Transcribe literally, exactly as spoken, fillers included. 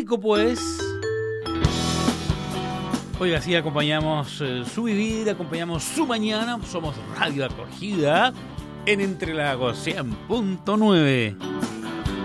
rico pues. Oiga, así acompañamos eh, su vivir, acompañamos su mañana. Somos Radio Acogida en Entre Lagos cien punto nueve.